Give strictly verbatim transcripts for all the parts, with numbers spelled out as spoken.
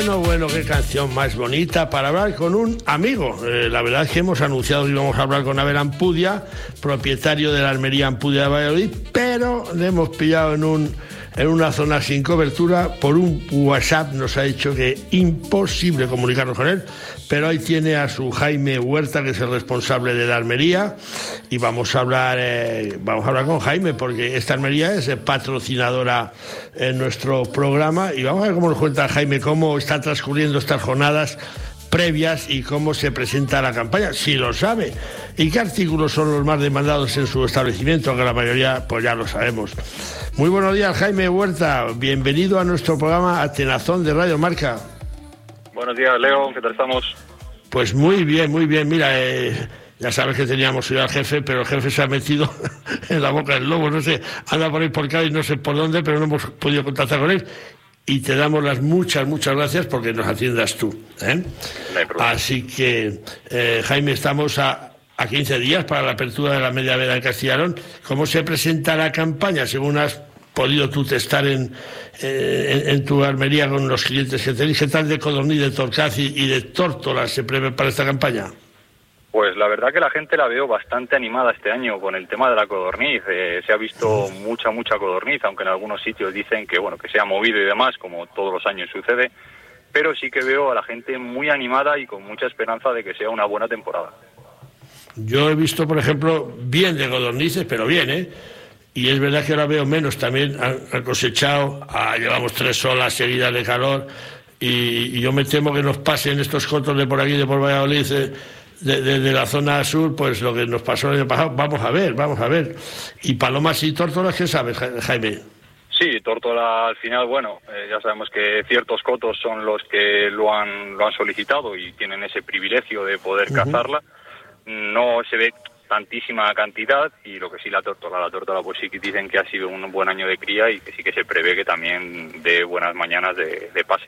Bueno, bueno, qué canción más bonita para hablar con un amigo. Eh, la verdad es que hemos anunciado que íbamos a hablar con Abel Ampudia, propietario de la Armería Ampudia de Valladolid, pero le hemos pillado en un en una zona sin cobertura. Por un WhatsApp nos ha dicho que imposible comunicarnos con él, pero ahí tiene a su Jaime Huerta, que es el responsable de la Armería, y vamos a hablar eh, vamos a hablar con Jaime, porque esta Armería es patrocinadora en nuestro programa, y vamos a ver cómo nos cuenta Jaime cómo están transcurriendo estas jornadas previas y cómo se presenta la campaña, si lo sabe, y qué artículos son los más demandados en su establecimiento, que la mayoría pues ya lo sabemos. Muy buenos días, Jaime Huerta, bienvenido a nuestro programa Atenazón de Radio Marca. Buenos días, Leo, ¿qué tal estamos? Pues muy bien, muy bien, mira, eh, ya sabes que teníamos hoy al jefe, pero el jefe se ha metido en la boca del lobo, no sé, anda por ahí por Cádiz, no sé por dónde, pero no hemos podido contactar con él. Y te damos las muchas, muchas gracias porque nos atiendas tú, ¿eh? No Así que, eh, Jaime, estamos a, a quince días para la apertura de la media veda en Castellarón. ¿Cómo se presenta la campaña, según has podido tú testar en, eh, en, en tu armería con los clientes que tenéis? ¿Qué tal de codorniz, de torcaz y, y de tórtola se prevé para esta campaña? Pues la verdad que la gente la veo bastante animada este año con el tema de la codorniz. Eh, se ha visto mucha, mucha codorniz, aunque en algunos sitios dicen que bueno que se ha movido y demás, como todos los años sucede. Pero sí que veo a la gente muy animada y con mucha esperanza de que sea una buena temporada. Yo he visto, por ejemplo, bien de codornices, pero bien, ¿eh? Y es verdad que ahora veo menos también. Han cosechado, ah, llevamos tres olas seguidas de calor, y, y yo me temo que nos pasen estos cotos de por aquí, de por Valladolid, eh, De, de, de la zona sur, pues lo que nos pasó el año pasado. Vamos a ver, vamos a ver. ¿Y palomas y tórtolas qué sabes, Jaime? Sí, tórtola al final, bueno, eh, ya sabemos que ciertos cotos son los que lo han lo han solicitado y tienen ese privilegio de poder uh-huh. cazarla. No se ve tantísima cantidad, y lo que sí la tórtola, la tórtola pues sí que dicen que ha sido un buen año de cría y que sí que se prevé que también dé buenas mañanas de, de pase.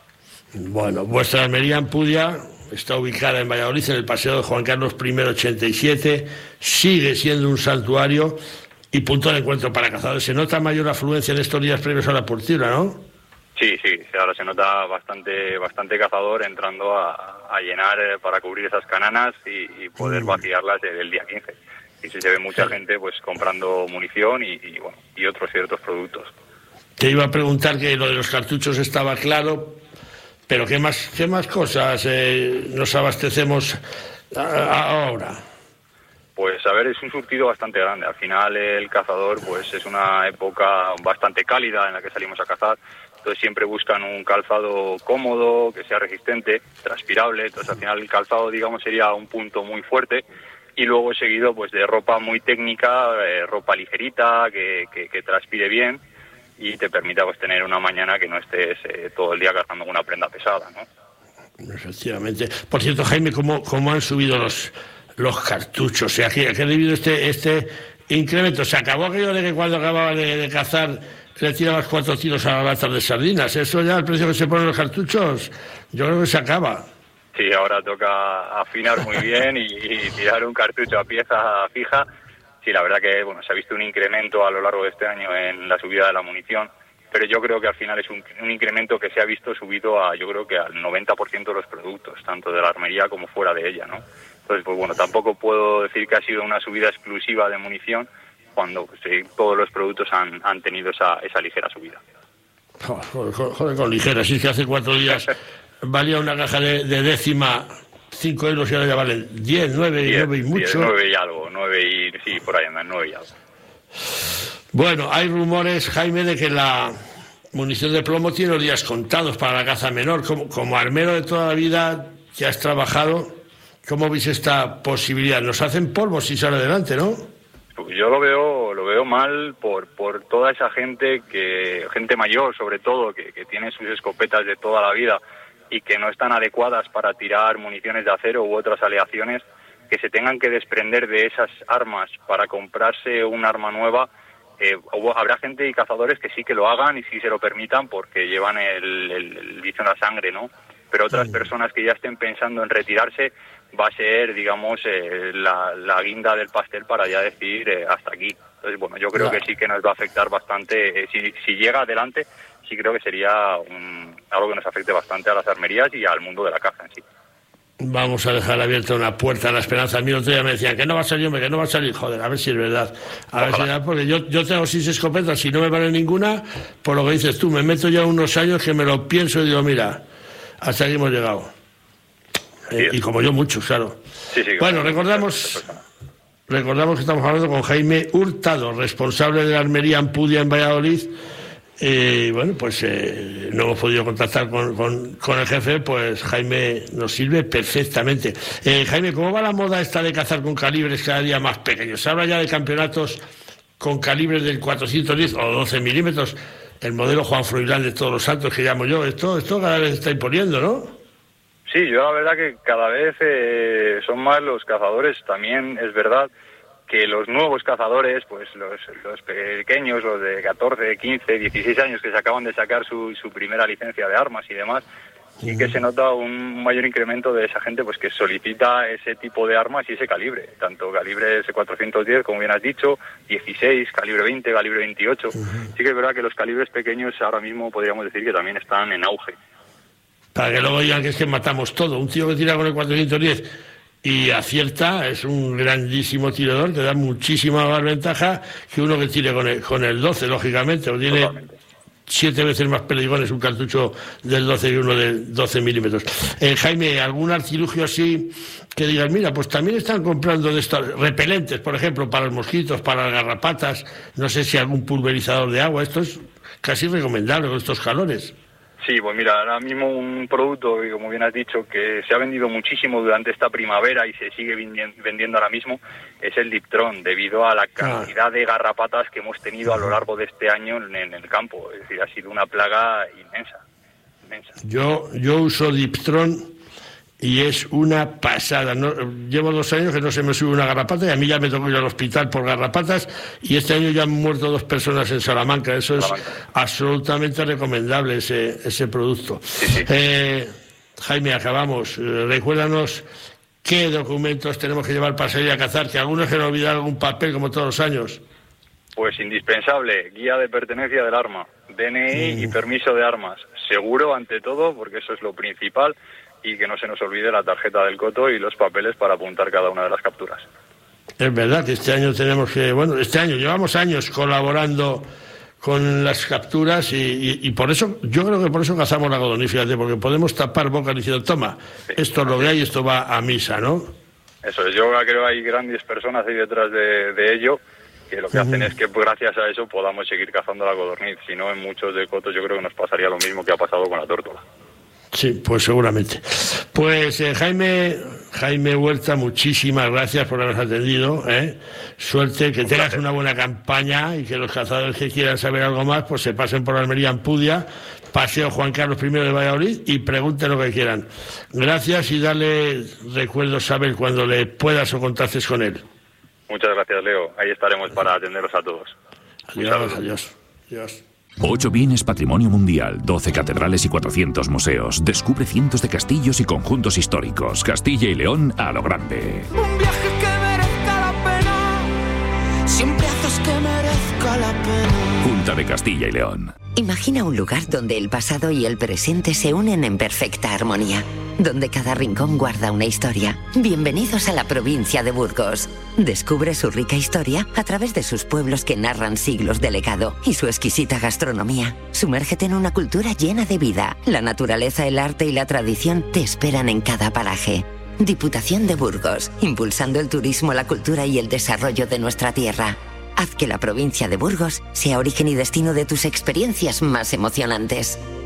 Bueno, vuestra Armería Ampudia está ubicada en Valladolid, en el Paseo de Juan Carlos primero ochenta y siete, sigue siendo un santuario y punto de encuentro para cazadores. Se nota mayor afluencia en estos días previos a la apertura, ¿no? Sí, sí, ahora se nota bastante bastante cazador entrando a, a llenar eh, para cubrir esas cananas y, y poder mm. vaciarlas el, el día quince. Y sí se ve mucha sí. gente pues comprando munición y, y, bueno, y otros ciertos productos. Te iba a preguntar que lo de los cartuchos estaba claro, pero ¿qué más, qué más cosas eh, nos abastecemos a, a ahora? Pues a ver, es un surtido bastante grande. Al final el cazador pues es una época bastante cálida en la que salimos a cazar. Entonces siempre buscan un calzado cómodo, que sea resistente, transpirable. Entonces al final el calzado, digamos, sería un punto muy fuerte. Y luego seguido pues de ropa muy técnica, eh, ropa ligerita, que, que, que transpire bien y te permita pues tener una mañana que no estés eh, todo el día cargando una prenda pesada, ¿no? Efectivamente. Por cierto, Jaime, ¿cómo, cómo han subido los los cartuchos? O sea, ¿qué ha debido este este incremento? ¿Se acabó aquello de que cuando acababa de, de cazar le tirabas cuatro tiros a las latas de sardinas? Eso ya, el precio que se ponen los cartuchos, yo creo que se acaba. Sí, ahora toca afinar muy bien y, y tirar un cartucho a pieza fija. Sí, la verdad que bueno, se ha visto un incremento a lo largo de este año en la subida de la munición, pero yo creo que al final es un, un incremento que se ha visto subido a, yo creo que al noventa por ciento de los productos, tanto de la armería como fuera de ella, ¿no? Entonces, pues bueno, tampoco puedo decir que ha sido una subida exclusiva de munición cuando pues, sí, todos los productos han, han tenido esa, esa ligera subida. Joder, joder, con ligera, si es que hace cuatro días valía una caja de, de décima cinco euros y ahora ya valen diez, nueve y nueve y mucho. diez, nueve y algo, nueve y sí, por ahí andan, nueve y algo. Bueno, hay rumores, Jaime, de que la munición de plomo tiene los días contados para la caza menor. Como, como armero de toda la vida que has trabajado, ¿cómo veis esta posibilidad? Nos hacen polvo si sale adelante, ¿no? Pues yo lo veo lo veo mal por por toda esa gente que gente mayor, sobre todo, que, que tiene sus escopetas de toda la vida y que no están adecuadas para tirar municiones de acero u otras aleaciones, que se tengan que desprender de esas armas para comprarse un arma nueva. Eh, habrá gente y cazadores que sí que lo hagan y sí se lo permitan porque llevan el, el, el vicio en la sangre, ¿no? Pero otras mm. personas que ya estén pensando en retirarse, va a ser, digamos, eh, la, la guinda del pastel para ya decir eh, hasta aquí. Entonces, bueno, yo creo claro. que sí que nos va a afectar bastante. Eh, si, si llega adelante, sí creo que sería un, algo que nos afecte bastante a las armerías y al mundo de la caza en sí. Vamos a dejar abierta una puerta a la esperanza. A mí el otro día me decían que no va a salir, hombre, que no va a salir. Joder, a ver si es verdad. A ver si es verdad, porque yo, yo tengo seis escopetas, si no me vale ninguna, por lo que dices tú, me meto ya unos años que me lo pienso y digo, mira, hasta aquí hemos llegado. Eh, y como yo, muchos, claro. Sí, sí, bueno, recordamos, recordamos que estamos hablando con Jaime Hurtado, responsable de la armería Ampudia en Valladolid. Y eh, bueno, pues eh, no hemos podido contactar con, con, con el jefe, pues Jaime nos sirve perfectamente. Eh, Jaime, ¿cómo va la moda esta de cazar con calibres cada día más pequeños? Se habla ya de campeonatos con calibres del cuatrocientos diez o doce milímetros, el modelo Juan Froilán de Todos los Santos que llamo yo. Esto, esto cada vez se está imponiendo, ¿no? Sí, yo la verdad que cada vez eh, son más los cazadores. También es verdad que los nuevos cazadores, pues los, los pequeños, los de catorce, quince, dieciséis años que se acaban de sacar su, su primera licencia de armas y demás, y que se nota un mayor incremento de esa gente pues que solicita ese tipo de armas y ese calibre, tanto calibre cuatrocientos diez, como bien has dicho, dieciséis, calibre veinte, calibre veintiocho. Uh-huh. Sí que es verdad que los calibres pequeños ahora mismo podríamos decir que también están en auge. Para que luego digan que es que matamos todo. Un tío que tira con el cuatrocientos diez y acierta, es un grandísimo tirador, que da muchísima más ventaja que uno que tire con el, con el doce, lógicamente, o tiene Totalmente. siete veces más perdigones un cartucho del doce y uno del doce milímetros. Eh, Jaime, ¿algún artilugio así que digas, mira, pues también están comprando de estos repelentes, por ejemplo, para los mosquitos, para las garrapatas, no sé si algún pulverizador de agua? Esto es casi recomendable con estos calores. Sí, pues mira, ahora mismo un producto, como bien has dicho, que se ha vendido muchísimo durante esta primavera y se sigue vendiendo ahora mismo, es el Diptron, debido a la cantidad ah. de garrapatas que hemos tenido a lo largo de este año en, en el campo. Es decir, ha sido una plaga inmensa, inmensa. Yo, yo uso Diptron y es una pasada. No, llevo dos años que no se me sube una garrapata y a mí ya me tocó ir al hospital por garrapatas y este año ya han muerto dos personas en Salamanca. Eso es Salamanca. Absolutamente recomendable, ese, ese producto. Sí, sí. Eh, Jaime, acabamos. Eh, recuérdanos qué documentos tenemos que llevar para salir a cazar, que algunos se han olvidado algún papel como todos los años. Pues indispensable, guía de pertenencia del arma, D N I mm. y permiso de armas. Seguro ante todo, porque eso es lo principal, y que no se nos olvide la tarjeta del coto y los papeles para apuntar cada una de las capturas. Es verdad que este año tenemos que, bueno, este año llevamos años colaborando con las capturas y, y, y por eso, yo creo que por eso cazamos la codorniz, fíjate, porque podemos tapar bocas diciendo, toma, sí, esto es lo que hay, esto va a misa, ¿no? Eso es, yo creo que hay grandes personas ahí detrás de, de ello, que lo que uh-huh. hacen es que gracias a eso podamos seguir cazando la codorniz. Si no, en muchos de cotos yo creo que nos pasaría lo mismo que ha pasado con la tórtola. Sí, pues seguramente. Pues eh, Jaime Jaime Huerta, muchísimas gracias por habernos atendido, ¿eh? Suerte, que tengas una buena campaña y que los cazadores que quieran saber algo más, pues se pasen por la Armería Ampudia, Paseo Juan Carlos primero de Valladolid y pregunten lo que quieran. Gracias y dale recuerdos a Abel cuando le puedas o contactes con él. Muchas gracias, Leo. Ahí estaremos para atenderos a todos. Adiós, adiós, adiós. Ocho bienes patrimonio mundial, doce catedrales y cuatrocientos museos. Descubre cientos de castillos y conjuntos históricos. Castilla y León a lo grande. Un viaje que merezca la pena. Siempre haces que merezca la pena. Junta de Castilla y León. Imagina un lugar donde el pasado y el presente se unen en perfecta armonía, donde cada rincón guarda una historia. Bienvenidos a la provincia de Burgos. Descubre su rica historia a través de sus pueblos que narran siglos de legado y su exquisita gastronomía. Sumérgete en una cultura llena de vida. La naturaleza, el arte y la tradición te esperan en cada paraje. Diputación de Burgos, impulsando el turismo, la cultura y el desarrollo de nuestra tierra. Haz que la provincia de Burgos sea origen y destino de tus experiencias más emocionantes.